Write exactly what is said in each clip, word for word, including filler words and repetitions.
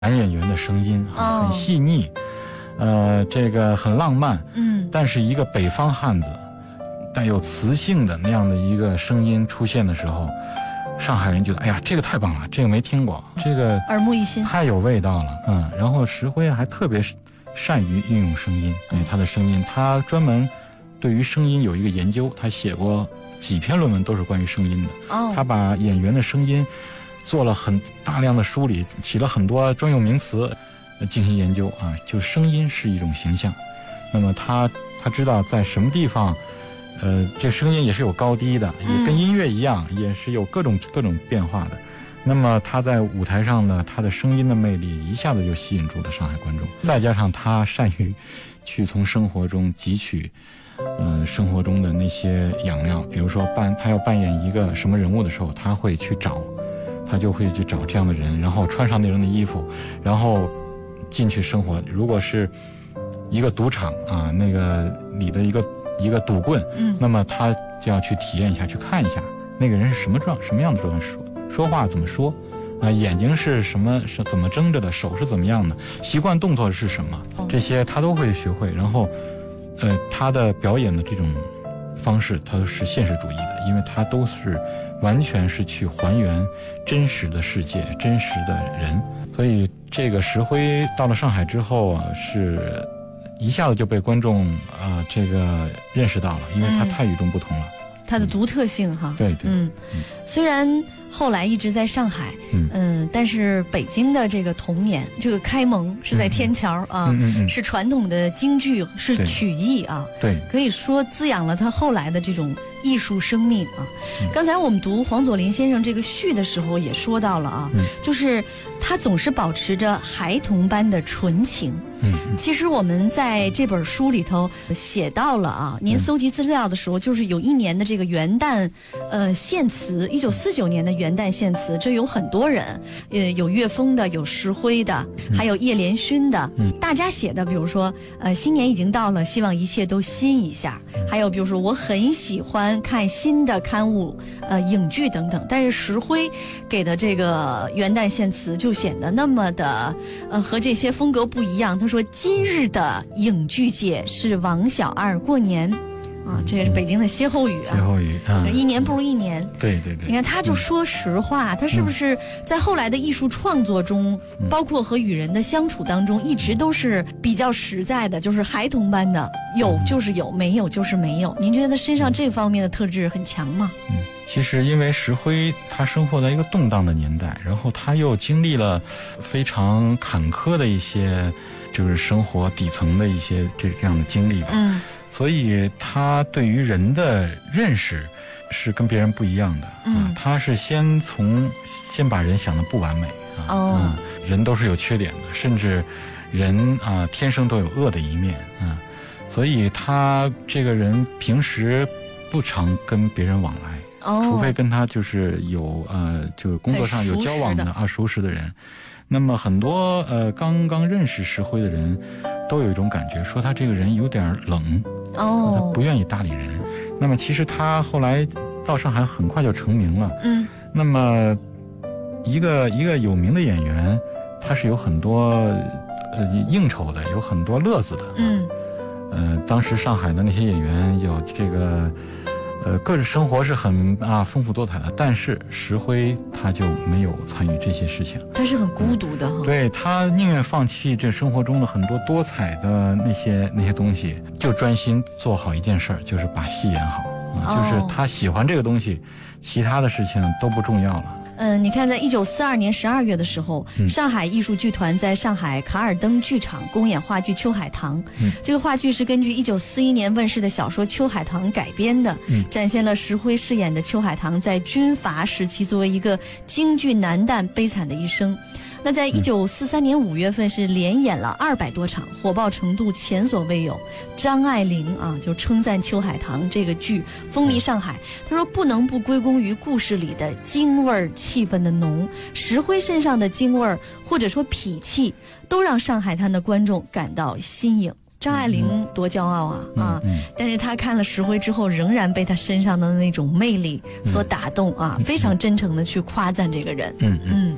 男演员的声音啊，很细腻，呃，这个很浪漫， 嗯， 但是一个北方汉子，带有磁性的那样的一个声音出现的时候，上海人觉得，哎呀，这个太棒了，这个没听过，这个耳目一新， 太有味道了，嗯。然后石辉还特别善于运用声音，哎，他的声音，他专门对于声音有一个研究，他写过几篇论文都是关于声音的， 哦， 他把演员的声音做了很大量的梳理，起了很多专用名词进行研究啊，就声音是一种形象。那么他他知道在什么地方，呃，这声音也是有高低的，也跟音乐一样，嗯、也是有各种各种变化的。那么他在舞台上呢，他的声音的魅力一下子就吸引住了上海观众，再加上他善于去从生活中汲取呃，生活中的那些养料，比如说扮他要扮演一个什么人物的时候，他会去找，他就会去找这样的人，然后穿上那人的衣服，然后进去生活。如果是一个赌场啊，那个里的一个一个赌棍， 嗯， 那么他就要去体验一下，去看一下那个人是什么状什么样的状态，说说话怎么说啊，眼睛是什么是怎么睁着的，手是怎么样的，习惯动作是什么，这些他都会学会。然后呃，他的表演的这种方式，他都是现实主义的，因为他都是完全是去还原真实的世界、真实的人。所以这个石辉到了上海之后啊，是一下子就被观众啊、呃、这个认识到了，因为他太与众不同了。嗯， 它的独特性哈， 对对， 嗯，嗯虽然后来一直在上海， 嗯、 呃、但是北京的这个童年，这个开蒙是在天桥、嗯、啊， 嗯嗯嗯、 是传统的京剧，是曲艺啊， 对， 可以说滋养了他后来的这种艺术生命啊。 嗯、 刚才我们读黄佐临先生这个序的时候也说到了啊， 嗯、 就是他总是保持着孩童般的纯情。 嗯， 其实我们在这本书里头写到了啊，您搜集资料的时候，就是有一年的这个元旦，呃，献词，一九四九年的元旦献词，这有很多人，呃，有岳峰的，有石辉的，还有叶连勋的， 嗯， 大家写的，比如说，呃，新年已经到了，希望一切都新一下，还有比如说，我很喜欢看新的刊物，呃，影剧等等，但是石辉给的这个元旦献词就显得那么的，呃，和这些风格不一样。他说今日的影剧界是王小二过年啊，这也是北京的歇后语啊， 歇后语啊， 一年不如一年。 对对对， 你看他就说实话，嗯、他是不是在后来的艺术创作中，嗯、包括和与人的相处当中，一直都是比较实在的，就是孩童般的，有就是有，没有就是没有。您觉得他身上这方面的特质很强吗？ 嗯，其实因为石辉他生活在一个动荡的年代，然后他又经历了非常坎坷的一些。就是生活底层的一些这这样的经历吧， 嗯， 所以他对于人的认识是跟别人不一样的， 嗯， 啊、他是先从先把人想得不完美啊， 哦， 啊，人都是有缺点的，甚至人啊天生都有恶的一面啊，所以他这个人平时不常跟别人往来， 哦， 除非跟他就是有呃就是工作上有交往的啊熟识的人。那么很多呃刚刚认识石辉的人都有一种感觉，说他这个人有点冷， 哦， 他不愿意搭理人。那么其实他后来到上海很快就成名了， 嗯， 那么一个一个有名的演员，他是有很多呃应酬的，有很多乐子的， 嗯， 呃当时上海的那些演员有这个。呃，个人生活是很啊丰富多彩的，但是石辉他就没有参与这些事情， 他是很孤独的哈、嗯。 对，他宁愿放弃这生活中的很多多彩的那些那些东西，就专心做好一件事儿，就是把戏演好啊、哦。就是他喜欢这个东西，其他的事情都不重要了。 嗯、呃，你看，在一九四二年十二月的时候、 嗯， 上海艺术剧团在上海卡尔登剧场公演话剧《秋海棠》。 嗯， 这个话剧是根据一九四一年问世的小说《秋海棠》改编的， 嗯， 展现了石辉饰演的秋海棠在军阀时期作为一个京剧男旦悲惨的一生。那在一九四三年五月份是连演了二百多场，火爆程度前所未有。张爱玲啊就称赞《秋海棠》这个剧风靡上海，她说不能不归功于故事里的京味儿气氛的浓，石辉身上的京味儿或者说痞气，都让上海滩的观众感到新颖。张爱玲多骄傲啊、 嗯、 啊、 嗯！ 但是她看了石辉之后，仍然被他身上的那种魅力所打动啊， 嗯、 非常真诚的去夸赞这个人。 嗯嗯。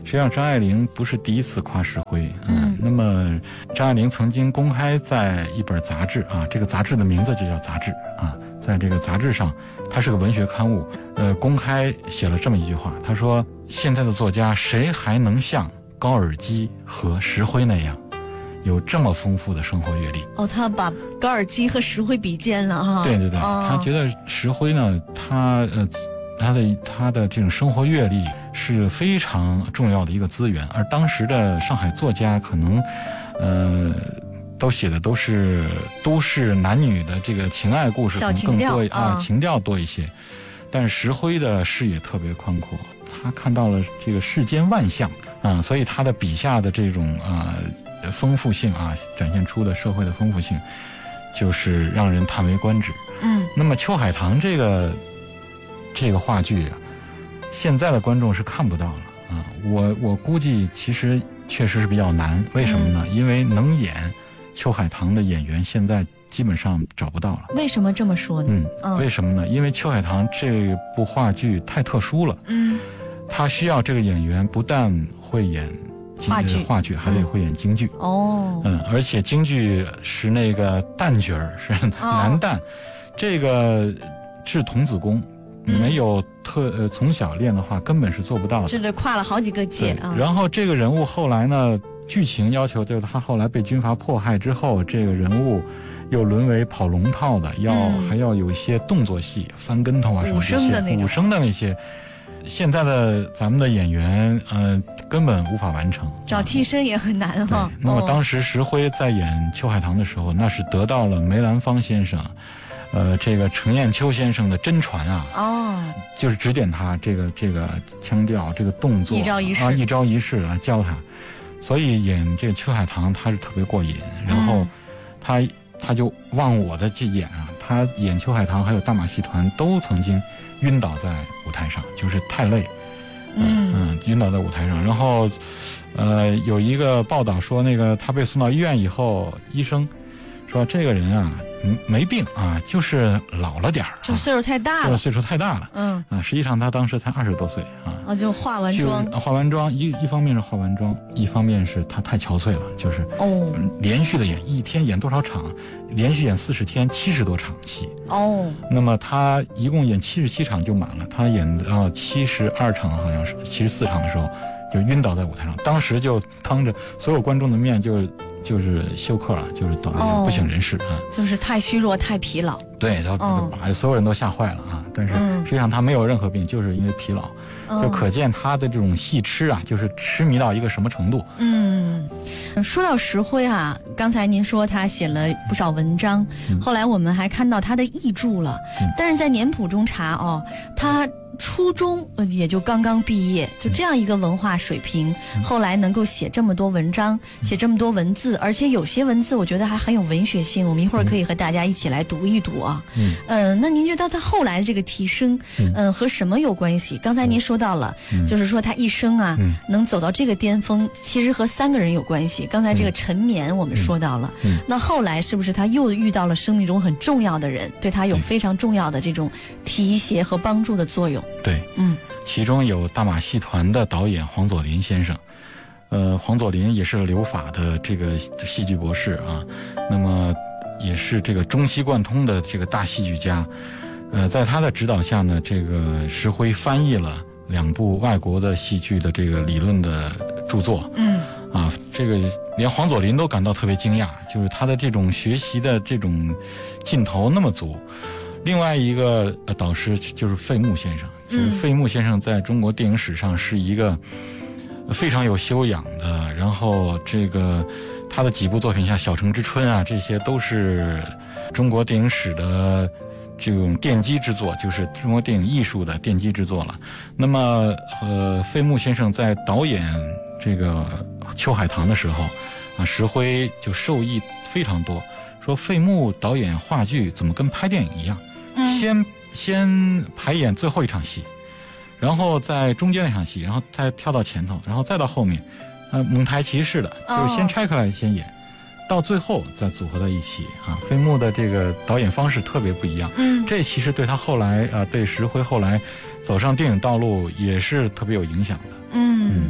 实际上张爱玲不是第一次夸石辉，嗯，嗯那么张爱玲曾经公开在一本杂志啊，这个杂志的名字就叫杂志啊，在这个杂志上，它是个文学刊物，呃，公开写了这么一句话，他说：“现在的作家谁还能像高尔基和石辉那样？”有这么丰富的生活阅历哦，他把高尔基和石辉比肩了哈。 对对对， 哦、 他觉得石辉呢，他呃，他的他的这种生活阅历是非常重要的一个资源，而当时的上海作家可能，呃，都写的都是都市男女的这个情爱故事，可能更多啊、呃，情调多一些。但是石辉的视野特别宽阔，他看到了这个世间万象啊、呃，所以他的笔下的这种啊。呃丰富性啊，展现出的社会的丰富性，就是让人叹为观止。 嗯， 那么《秋海棠》这个这个话剧啊，现在的观众是看不到了啊。我我估计其实确实是比较难，为什么呢？嗯、因为能演《秋海棠》的演员现在基本上找不到了。 为什么这么说呢？ 嗯，嗯为什么呢？因为《秋海棠》这部话剧太特殊了。 嗯， 它需要这个演员不但会演。 话剧话剧还得会演京剧、 嗯、哦， 嗯，而且京剧是那个旦角儿，是男旦，哦、这个是童子功，嗯、没有特呃从小练的话，根本是做不到的。 这得跨了好几个界啊。 然后这个人物后来呢，剧情要求就是他后来被军阀迫害之后，这个人物又沦为跑龙套的，要、嗯、还要有一些动作戏，翻跟头啊什么这些，武生的那些。现在的咱们的演员，呃，根本无法完成， 找替身也很难哈。 那么当时石辉在演《秋海棠》的时候，那是得到了梅兰芳先生，呃，这个程砚秋先生的真传啊。 哦， 就是指点他这个这个腔调、这个动作一招一式啊，一招一式来教他。所以演这个《秋海棠》，他是特别过瘾。然后他、嗯、他就忘我的去演啊，他演《秋海棠》还有大马戏团都曾经晕倒在舞台上，就是太累， 嗯嗯，晕倒在舞台上。然后，呃，有一个报道说，那个他被送到医院以后，医生说这个人啊，没病啊，就是老了点儿， 就岁数太大了， 岁数太大了， 嗯啊，实际上他当时才二十多岁啊， 啊，就化完妆， 化完妆，一一方面是化完妆，一方面是他太憔悴了，就是哦， 连续的演，一天演多少场？连续演四十天，七十多场戏哦。 那么他一共演七十七场就满了，他演到七十二场，好像是七十四场的时候就晕倒在舞台上，当时就当着所有观众的面就就是休克了，就是倒不省人事啊、哦， 就是太虚弱、太疲劳。 对，他把所有人都吓坏了啊！但是实际上他没有任何病，就是因为疲劳，嗯、就可见他的这种戏痴啊，就是痴迷到一个什么程度。 嗯，说到石辉啊，刚才您说他写了不少文章，嗯、后来我们还看到他的译著了，嗯、但是在年谱中查哦，他初中呃也就刚刚毕业，就这样一个文化水平，嗯、后来能够写这么多文章，嗯、写这么多文字，而且有些文字我觉得还很有文学性，我们一会儿可以和大家一起来读一读啊。嗯，呃，那您觉得他后来的这个提升，嗯、呃，和什么有关系？刚才您说到了，嗯、就是说他一生啊，嗯、能走到这个巅峰，其实和三个人有关系。刚才这个陈绵我们说到了，嗯、那后来是不是他又遇到了生命中很重要的人，对他有非常重要的这种提携和帮助的作用？ 对， 嗯， 其中有大马戏团的导演黄佐临先生，呃，黄佐临也是留法的这个戏剧博士啊，那么也是这个中西贯通的这个大戏剧家，呃，在他的指导下呢，这个石辉翻译了两部外国的戏剧的这个理论的著作， 嗯， 啊，这个连黄佐临都感到特别惊讶，就是他的这种学习的这种劲头那么足。另外一个呃导师就是费穆先生，就是费穆先生在中国电影史上是一个非常有修养的，然后这个他的几部作品像《小城之春》啊，这些都是中国电影史的这种奠基之作，就是中国电影艺术的奠基之作了。那么呃，费穆先生在导演这个《秋海棠》的时候啊，石辉就受益非常多，说费穆导演话剧怎么跟拍电影一样，嗯、先先排演最后一场戏，然后在中间那场戏，然后再跳到前头，然后再到后面，呃，蒙太奇式的，就是先拆开来先演，哦、到最后再组合在一起啊。费穆的这个导演方式特别不一样， 嗯， 这其实对他后来啊、呃，对石辉后来走上电影道路也是特别有影响的。 嗯嗯，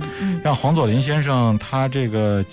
像黄佐临先生，他这个